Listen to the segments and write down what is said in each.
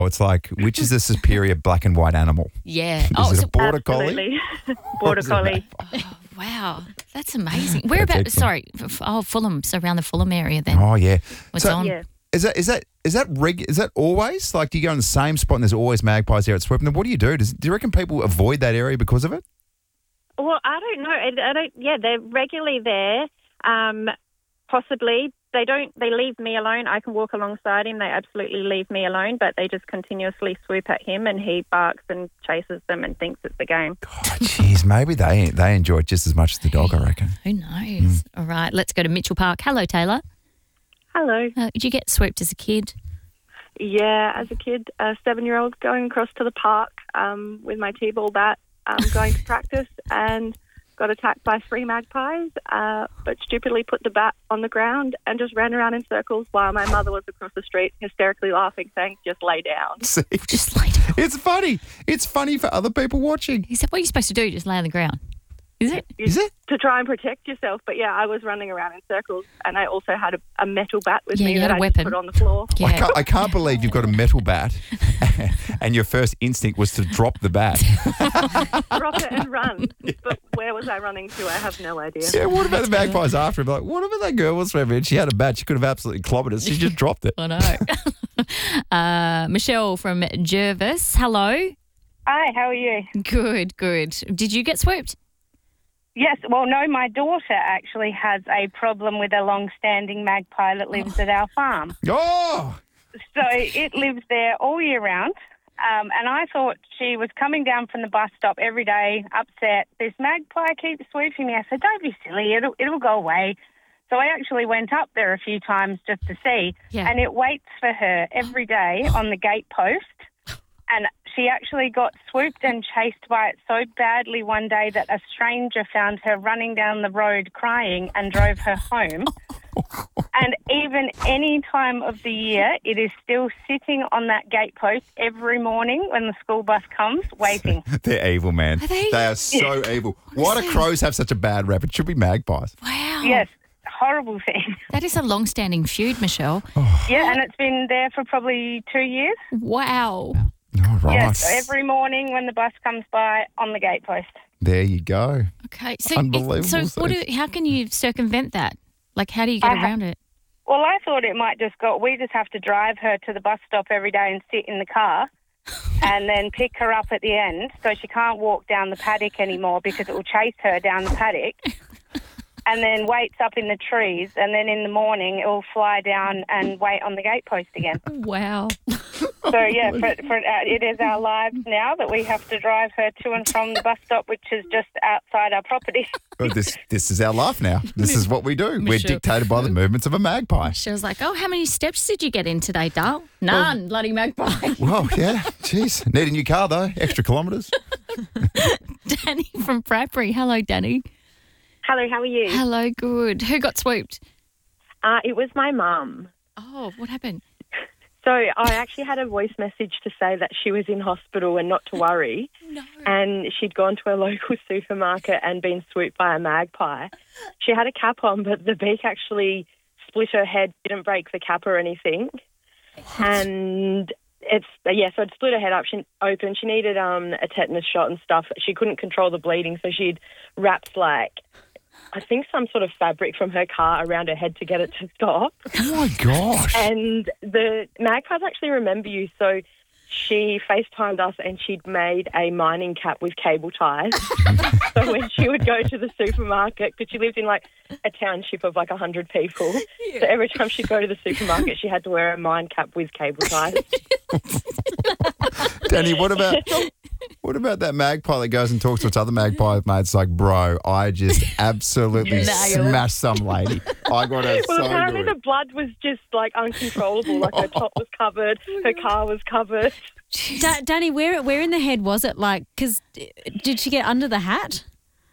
It's like, which is the superior black and white animal? Yeah. Is it a border collie? Absolutely. Border collie. Wow. That's amazing. Where about, excellent. Fulham. So around the Fulham area then. Oh, yeah. What's So, on? Yeah. Is that always? Like, do you go in the same spot and there's always magpies there at Swoop? And then what do you do? Do you reckon people avoid that area because of it? Well, I don't know. I don't. Yeah, they're regularly there. Possibly. They don't. They leave me alone. I can walk alongside him. They absolutely leave me alone, but they just continuously swoop at him, and he barks and chases them and thinks it's a game. God, jeez, maybe they enjoy it just as much as the dog, I reckon. Who knows? All right, let's go to Mitchell Park. Hello, Taylor. Hello. Did you get swooped as a kid? Yeah, as a kid, a 7-year-old going across to the park with my T-ball bat, going to practice, and got attacked by 3 magpies, but stupidly put the bat on the ground and just ran around in circles while my mother was across the street hysterically laughing, saying, just lay down. See, Just lay down. it's funny. It's funny for other people watching. Is that what you're supposed to do? Just lay on the ground? Is it? Is it? To try and protect yourself. But yeah, I was running around in circles, and I also had a metal bat with Yeah, me you had that a I just weapon. put on the floor. Yeah. I can't believe you've got a metal bat and your first instinct was to drop the bat. Drop it and run. But where was I running to? I have no idea. Yeah, what about the magpies after him? Like, what about that girl was swimming? She had a bat. She could have absolutely clobbered us. She just dropped it. I know. Michelle from Jervis. Hello. Hi, how are you? Good. Did you get swooped? Yes, well, no, my daughter actually has a problem with a long-standing magpie that lives at our farm. Oh! So it lives there all year round. And I thought she was coming down from the bus stop every day, upset. This magpie keeps swooping me. I said, don't be silly, it'll go away. So I actually went up there a few times just to see. Yeah. And it waits for her every day on the gate post. And she actually got swooped and chased by it so badly one day that a stranger found her running down the road crying and drove her home. And even any time of the year, it is still sitting on that gate post every morning when the school bus comes, waiting. They're evil, man. Are they? are so evil. Why do crows have such a bad rap? It should be magpies. Wow. Yes, horrible thing. That is a long-standing feud, Michelle. Yeah, and it's been there for probably 2 years. Wow. All right. Yes, every morning when the bus comes by on the gate post. There you go. Okay. So, Unbelievable, So Steve. how can you circumvent that? Like, how do you get around it? Well, I thought it might just go, we just have to drive her to the bus stop every day and sit in the car and then pick her up at the end so she can't walk down the paddock anymore because it will chase her down the paddock. And then waits up in the trees, and then in the morning it will fly down and wait on the gate post again. Wow. So, yeah, it is our lives now that we have to drive her to and from the bus stop, which is just outside our property. Well, this is our life now. This is what we do. We're Michelle. dictated by the movements of a magpie. She was like, oh, how many steps did you get in today, Dal? None, bloody magpie. Well, yeah. Jeez. Need a new car, though. Extra kilometres. Danny from Bradbury. Hello, Danny. Hello, how are you? Hello, good. Who got swooped? It was my mum. Oh, what happened? So I actually had a voice message to say that she was in hospital and not to worry. No. And she'd gone to a local supermarket and been swooped by a magpie. She had a cap on, but the beak actually split her head, didn't break the cap or anything. And so it split her head up open. She needed a tetanus shot and stuff. She couldn't control the bleeding, so she'd wrapped I think some sort of fabric from her car around her head to get it to stop. Oh, my gosh. And the magpies actually remember you, so she FaceTimed us and she'd made a mining cap with cable ties. So when she would go to the supermarket, because she lived in a township of 100 people, so every time she'd go to the supermarket, she had to wear a mine cap with cable ties. Danny, what about that magpie that goes and talks to its other magpie mates like, bro, I just absolutely smashed some lady. I got her Well, so apparently good. the blood was just uncontrollable. Her top was covered, her car was covered. Danny, where in the head was it? Because did she get under the hat?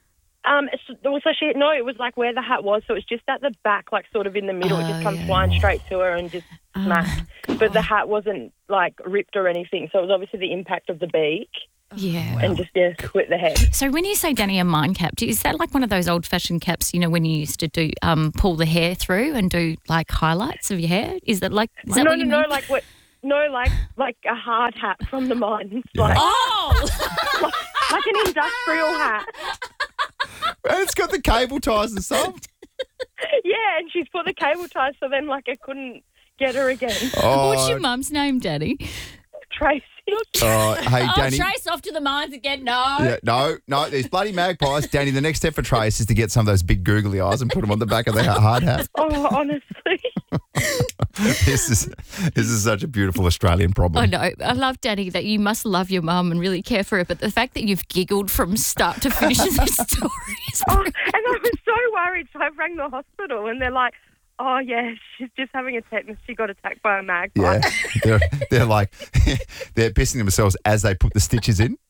It was where the hat was, so it's just at the back, sort of in the middle. It just comes flying straight to her and just smacked. But the hat wasn't ripped or anything, so it was obviously the impact of the beak. Yeah. And just split the head. So when you say, Danny, a mine cap, is that like one of those old-fashioned caps, when you used to do pull the hair through and do highlights of your hair? Is that what you mean? No, like a hard hat from the mines. Yeah. Like an industrial hat. And it's got the cable ties and stuff. Yeah, and she's put the cable ties, so then I couldn't get her again. Oh, What's your mum's name, Daddy? Tracy. Hey, Danny. Trace off to the mines again. No. Yeah, no, these bloody magpies. Danny, the next step for Trace is to get some of those big googly eyes and put them on the back of the hard hat. Oh, honestly. This is such a beautiful Australian problem. I know. I love, Daddy, that you must love your mum and really care for her, but the fact that you've giggled from start to finish in this story is And I was so worried, so I rang the hospital and they're like, oh, yeah, she's just having a tetanus. She got attacked by a magpie. Yeah, they're like, they're pissing themselves as they put the stitches in.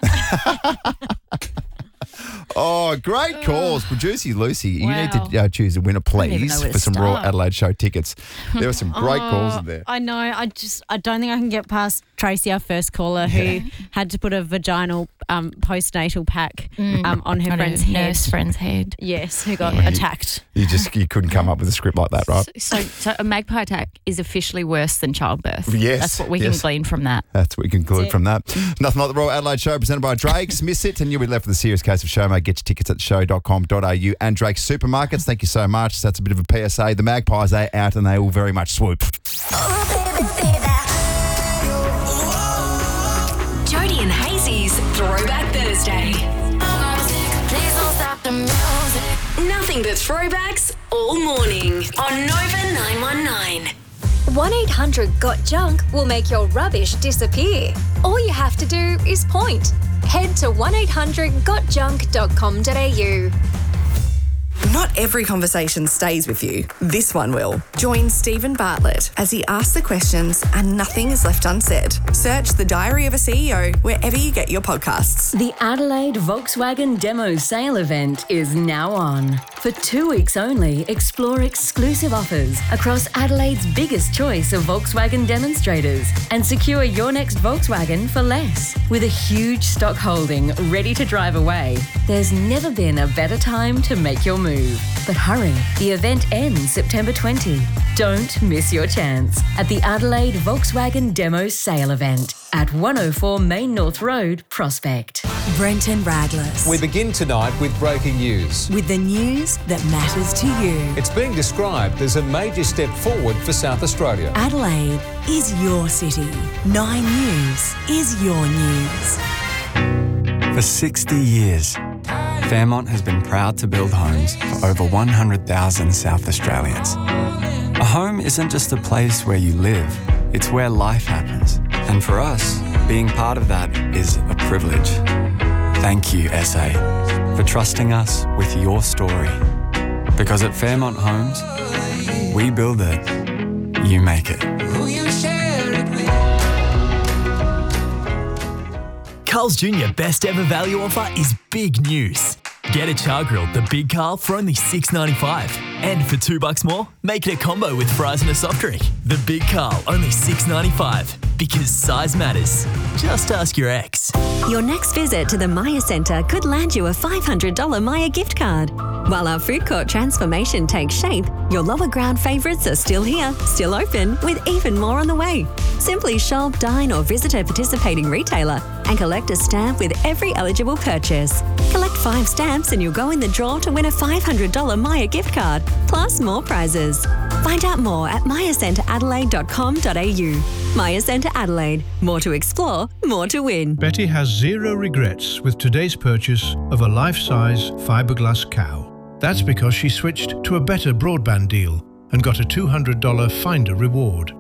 Oh, great calls. Producer Lucy, you need to choose a winner, please, for some Royal Adelaide Show tickets. There were some great calls in there. I know. I don't think I can get past Tracy, our first caller, who had to put a vaginal postnatal pack on her friend's head. Nurse friend's head. Yes, who got attacked. You couldn't come up with a script like that, right? So a magpie attack is officially worse than childbirth. Yes. That's what we can glean from that. That's what we conclude from that. Nothing like the Royal Adelaide Show presented by Drake's. Miss it and you'll be left with a serious case of show, mate. Get your tickets at theshow.com.au and Drake's Supermarkets. Thank you so much. That's a bit of a PSA. The magpies are out and they all very much swoop. Jody and Hazy's Throwback Thursday. Nothing but throwbacks all morning on Nova 919. 1-800-GOT-JUNK will make your rubbish disappear. All you have to do is point. Head to 1800gotjunk.com.au. Not every conversation stays with you. This one will. Join Stephen Bartlett as he asks the questions and nothing is left unsaid. Search The Diary of a CEO wherever you get your podcasts. The Adelaide Volkswagen Demo Sale event is now on. For 2 weeks only, explore exclusive offers across Adelaide's biggest choice of Volkswagen demonstrators and secure your next Volkswagen for less. With a huge stock holding ready to drive away, there's never been a better time to make your move. But hurry, the event ends September 20. Don't miss your chance at the Adelaide Volkswagen Demo Sale event at 104 Main North Road, Prospect. Brenton Radless. We begin tonight with breaking news. With the news that matters to you. It's being described as a major step forward for South Australia. Adelaide is your city. 9 News is your news. For 60 years, Fairmont has been proud to build homes for over 100,000 South Australians. A home isn't just a place where you live, it's where life happens. And for us, being part of that is a privilege. Thank you, SA, for trusting us with your story. Because at Fairmont Homes, we build it, you make it. Carl's Jr. best ever value offer is big news. Get a char grill, the Big Carl, for only $6.95. And for $2 more, make it a combo with fries and a soft drink. The Big Carl, only $6.95. Because size matters. Just ask your ex. Your next visit to the Maya Centre could land you a $500 Maya gift card. While our food court transformation takes shape, your lower ground favourites are still here, still open, with even more on the way. Simply shop, dine or visit a participating retailer and collect a stamp with every eligible purchase. Collect 5 stamps and you'll go in the draw to win a $500 Maya gift card, plus more prizes. Find out more at mayacenteradelaide.com.au. Maya Centre Adelaide. More to explore, more to win. Betty has 0 regrets with today's purchase of a life-size fiberglass cow. That's because she switched to a better broadband deal and got a $200 Finder reward.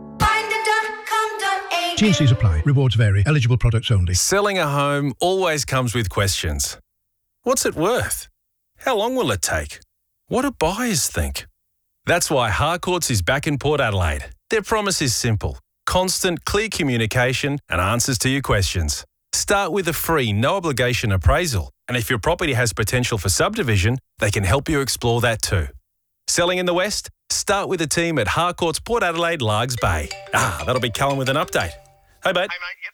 T&Cs apply. Rewards vary. Eligible products only. Selling a home always comes with questions. What's it worth? How long will it take? What do buyers think? That's why Harcourts is back in Port Adelaide. Their promise is simple. Constant, clear communication and answers to your questions. Start with a free, no-obligation appraisal. And if your property has potential for subdivision, they can help you explore that too. Selling in the West? Start with the team at Harcourts Port Adelaide Largs Bay. That'll be Callum with an update. Hey, mate.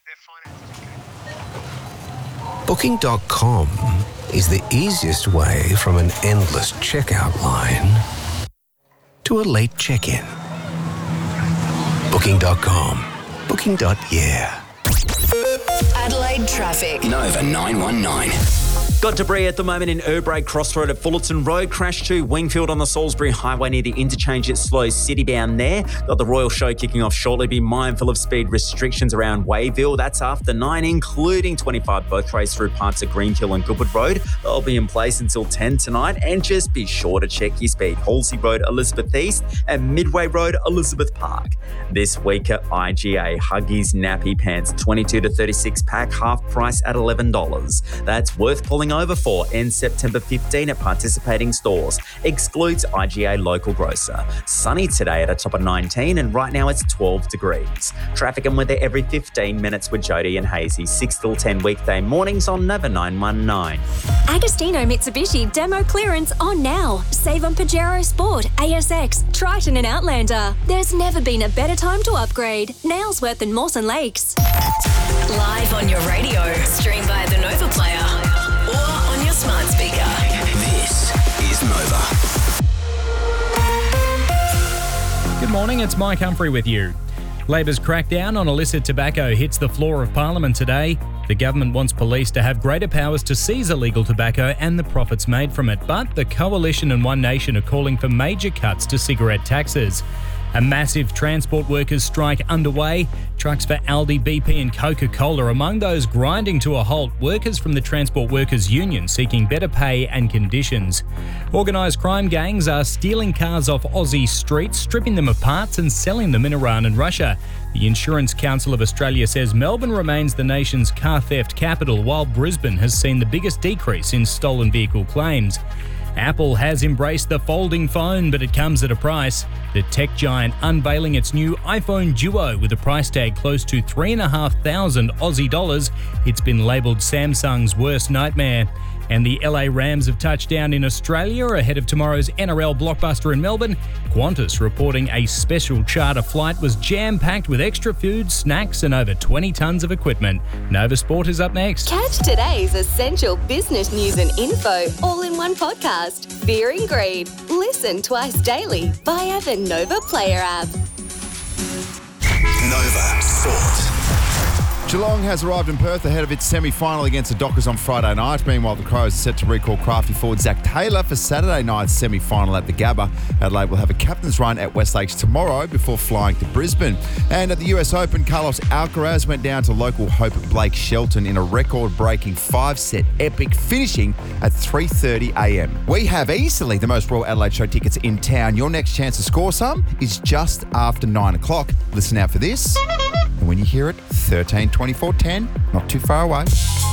Booking.com is the easiest way from an endless checkout line to a late check-in. Booking.com. Booking.yeah. Adelaide traffic. Nova 919. Got debris at the moment in Urbrae Crossroad at Fullerton Road. Crash to Wingfield on the Salisbury Highway near the interchange. It slows citybound there. Got the Royal Show kicking off shortly. Be mindful of speed restrictions around Wayville. That's after 9, including 25 both ways through parts of Greenhill and Goodwood Road. They'll be in place until 10 tonight. And just be sure to check your speed. Halsey Road, Elizabeth East and Midway Road, Elizabeth Park. This week at IGA, Huggies nappy pants, 22 to 36 pack, half price at $11. That's worth pulling over for. Ends September 15 at participating stores. Excludes IGA local grocer. Sunny today at a top of 19 and right now it's 12 degrees. Traffic and weather every 15 minutes with Jody and Hazy. 6 till 10 weekday mornings on Nova 919. Agostino Mitsubishi demo clearance on now. Save on Pajero Sport, ASX, Triton and Outlander. There's never been a better time to upgrade. Nailsworth and Mawson Lakes. Live on your radio. Stream via the Nova Player or on your smart speaker. This is Nova. Good morning, it's Mike Humphrey with you. Labor's crackdown on illicit tobacco hits the floor of Parliament today. The government wants police to have greater powers to seize illegal tobacco and the profits made from it, but the Coalition and One Nation are calling for major cuts to cigarette taxes. A massive transport workers' strike underway. Trucks for Aldi, BP and Coca-Cola among those grinding to a halt. Workers from the Transport Workers Union seeking better pay and conditions. Organised crime gangs are stealing cars off Aussie streets, stripping them of parts and selling them in Iran and Russia. The Insurance Council of Australia says Melbourne remains the nation's car theft capital, while Brisbane has seen the biggest decrease in stolen vehicle claims. Apple has embraced the folding phone, but it comes at a price. The tech giant unveiling its new iPhone Duo with a price tag close to $3,500 Aussie dollars. It's been labelled Samsung's worst nightmare. And the LA Rams have touched down in Australia ahead of tomorrow's NRL blockbuster in Melbourne. Qantas reporting a special charter flight was jam-packed with extra food, snacks and over 20 tonnes of equipment. Nova Sport is up next. Catch today's essential business news and info all in one podcast. Fear and Greed. Listen twice daily via the Nova Player app. Nova Sport. Geelong has arrived in Perth ahead of its semi-final against the Dockers on Friday night. Meanwhile, the Crows are set to recall crafty forward Zach Taylor for Saturday night's semi-final at the Gabba. Adelaide will have a captain's run at West Lakes tomorrow before flying to Brisbane. And at the US Open, Carlos Alcaraz went down to local Hope Blake Shelton in a record-breaking 5-set epic, finishing at 3:30am. We have easily the most Royal Adelaide Show tickets in town. Your next chance to score some is just after 9 o'clock. Listen out for this. And when you hear it, 13 24 10, not too far away.